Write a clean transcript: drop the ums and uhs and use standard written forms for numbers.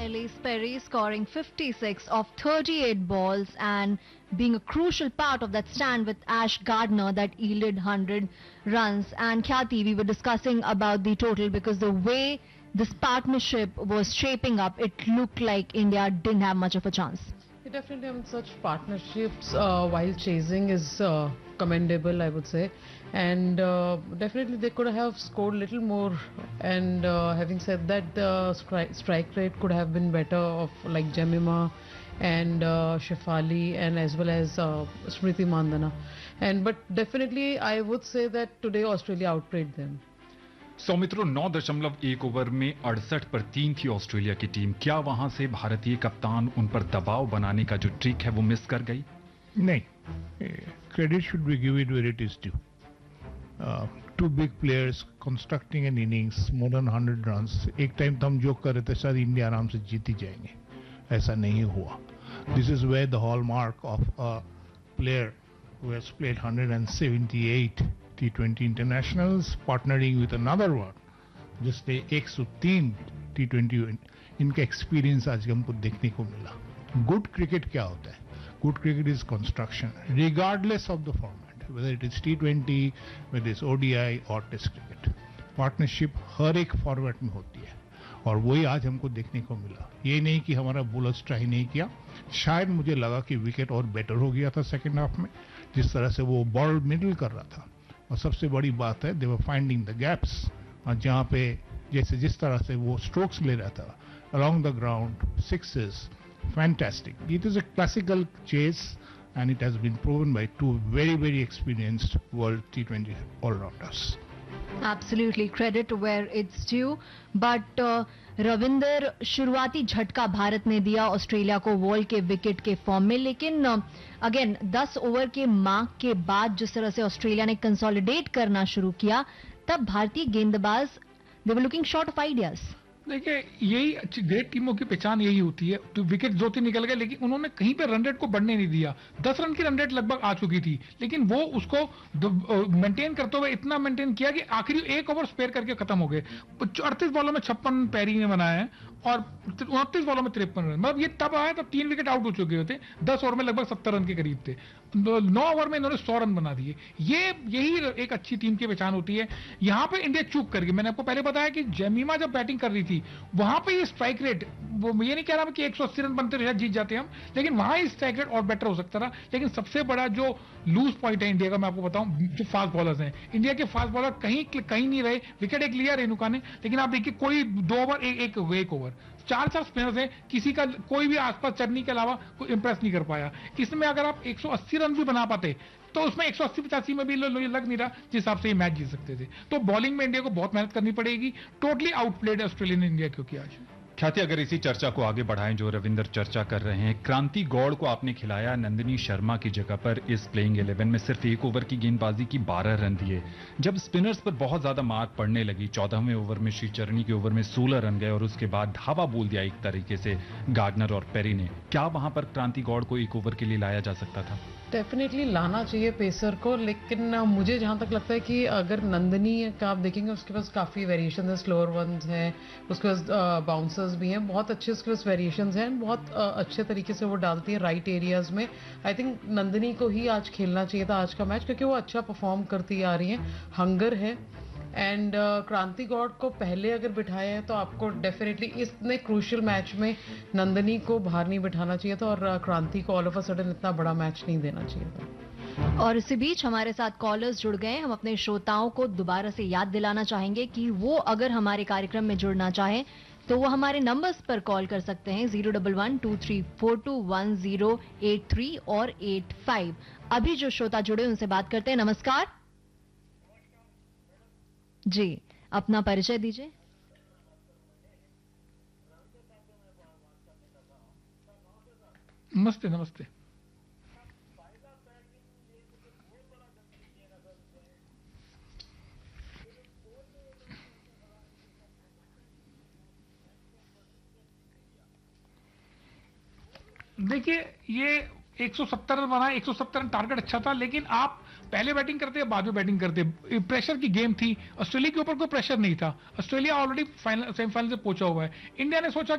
Elise Perry scoring 56 of 38 balls and being a crucial part of that stand with Ash Gardner that yielded 100 runs. And Khyati, we were discussing about the total because the way this partnership was shaping up, it looked like India didn't have much of a chance. Definitely, I mean, such partnerships while chasing is commendable, I would say, and definitely they could have scored little more. And having said that, the strike rate could have been better of like Jemima and Shefali and as well as Smriti Mandana. And but definitely, I would say that today Australia outplayed them. सौमित्रों 9.1 over में 68 पर 3 थी Australia की team. क्या वहां से भारतीय कप्तान उन पर दबाव बनाने का जो ट्रिक है वो मिस कर गई? नहीं, credit should be given where it is due. To big players constructing an innings more than 100 runs. एक टाइम तो हम जोक कर रहे थे शायद इंडिया आराम से जीत ही जाएंगे, ऐसा नहीं हुआ। This is where the hallmark of a player who has played 178 T20 internationals partnering with another one, just 103 T20 इनका एक्सपीरियंस आज हमको देखने को मिला। गुड क्रिकेट क्या होता है? Good cricket is construction regardless of the format, whether it is T20, weather is ODI और टेस्ट क्रिकेट। पार्टनरशिप हर एक फॉर्मेट में होती है और वही आज हमको देखने को मिला। ये नहीं कि हमारा बॉलर्स ट्राई नहीं किया, शायद मुझे लगा कि विकेट और बेटर हो गया था सेकेंड हाफ में, जिस तरह से वो बॉल मिडल कर रहा था। और सबसे बड़ी बात है दे वर फाइंडिंग द गैप्स, जहाँ पे जैसे जिस तरह से वो स्ट्रोक्स ले रहा था along the ground, sixes, fantastic. It is a classical chess and it has been proven by two very experienced world T20 all-rounders. Absolutely, credit where it's due. But Ravinder, शुरुआती झटका भारत ने दिया ऑस्ट्रेलिया को वॉल के wicket के form में, लेकिन again 10 over के मार्क के बाद जिस तरह से ऑस्ट्रेलिया ने कंसोलिडेट करना शुरू किया, तब भारतीय गेंदबाज दे were looking short of ideas. देखिए, यही अच्छी ग्रेट टीमों की पहचान यही होती है। तो विकेट 2-3 निकल गए, लेकिन उन्होंने कहीं पे रन रेट को बढ़ने नहीं दिया। 10 रन की रन रेट लगभग आ चुकी थी, लेकिन वो उसको मेंटेन करते हुए इतना मेंटेन किया कि आखिरी 1 ओवर स्पेयर करके खत्म हो गए। 38 बॉलों में 56 पैरी ने बनाए हैं और 29 बॉलों में 53 रन। मतलब ये तब आया तब 3 विकेट आउट हो चुके होते। 10 ओवर में लगभग 70 रन के करीब थे। 9 ओवर में इन्होंने 100 रन बना दिए। यही एक अच्छी टीम की पहचान होती है। यहां पे इंडिया चूक कर गई। मैंने आपको पहले बताया कि जेमिमा जब बैटिंग कर रही थी, वहां पे ये स्ट्राइक रेट, वो ये नहीं कह रहा कि 180 रन बनते रहे जीत जाते हम, लेकिन वहां ये स्ट्राइक रेट और बेटर हो सकता था। लेकिन सबसे बड़ा जो लूज पॉइंट है इंडिया का, मैं आपको बताऊं, जो फास्ट बॉलर्स हैं, इंडिया के फास्ट बॉलर कहीं नहीं रहे। विकेट एक लिया रेणुका ने, लेकिन आप देखिए कोई 2 ओवर एक ओवर 4 स्पिनर्स हैं, किसी का कोई भी आसपास चढ़ने के अलावा कोई इंप्रेस नहीं कर पाया। इसमें अगर आप 180 रन भी बना पाते तो उसमें 180-85 में भी लग नहीं रहा जिस हिसाब से ये मैच जीत सकते थे। तो बॉलिंग में इंडिया को बहुत मेहनत करनी पड़ेगी। टोटली आउटप्लेड ऑस्ट्रेलिया ने इंडिया क्योंकि आज। ख्याति, अगर इसी चर्चा को आगे बढ़ाएं जो रविंदर चर्चा कर रहे हैं, क्रांति गौड़ को आपने खिलाया नंदिनी शर्मा की जगह पर इस प्लेइंग 11 में सिर्फ 1 ओवर की गेंदबाजी की 12 रन दिए। जब स्पिनर्स पर बहुत ज्यादा मार पड़ने लगी, 14वें ओवर में श्रीचरणी के ओवर में 16 रन गए और उसके बाद धावा बोल दिया एक तरीके से गार्डनर और पेरी ने। क्या वहां पर क्रांति गौड़ को 1 ओवर के लिए लाया जा सकता था? डेफिनेटली लाना चाहिए पेसर को, लेकिन मुझे जहां तक लगता है कि अगर नंदिनी का आप देखेंगे उसके पास काफ़ी वेरिएशन है, स्लोअर वंस हैं, उसके पास बाउंसर्स भी हैं, बहुत अच्छे उसके पास वेरिएशंस हैं, बहुत अच्छे तरीके से वो डालती है राइट एरियाज में। आई थिंक नंदिनी को ही आज खेलना चाहिए था आज का मैच, क्योंकि वो अच्छा परफॉर्म करती आ रही हैं, हंगर है। एंड क्रांति गौड़ को पहले अगर बिठाया है तो आपको डेफिनेटली इतने क्रूशियल मैच में नंदिनी को बाहर नहीं बिठाना चाहिए था और क्रांति को ऑल ऑफ अ सडन इतना बड़ा मैच नहीं देना चाहिए था। और इसी बीच हमारे साथ कॉलर्स जुड़ गए। हम अपने श्रोताओं को दोबारा से याद दिलाना चाहेंगे कि वो अगर हमारे कार्यक्रम में जुड़ना चाहें तो वो हमारे नंबर्स पर कॉल कर सकते हैं 011-23421083 और 85। अभी जो श्रोता जुड़े उनसे बात करते हैं। नमस्कार जी, अपना परिचय दीजिए। नमस्ते। देखिए, ये 170 रन बना, 170 रन टारगेट अच्छा था, लेकिन आप पहले बैटिंग करते या बाद में बैटिंग करते, प्रेशर की गेम थी। ऑस्ट्रेलिया के ऊपर कोई प्रेशर नहीं था। ऑस्ट्रेलिया ऑलरेडी सेमीफाइनल से पहुंचा हुआ है। इंडिया ने सोचा